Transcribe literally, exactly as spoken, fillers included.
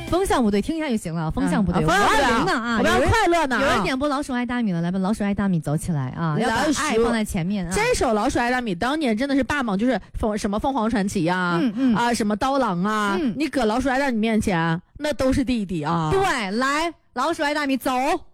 风向不对，听一下就行了。风向不对， 风向不对我要赢呢啊！ 我们要快乐呢。 有人点播老鼠爱大米了，来吧，老鼠爱大米走起来啊！要把爱放在前面啊！ 这首老鼠爱大米当年真的是霸榜，就是凤什么凤凰传奇啊， 嗯嗯啊什么刀郎啊， 嗯你搁老鼠爱大米面前那都是弟弟啊。 对，来，老鼠爱大米走。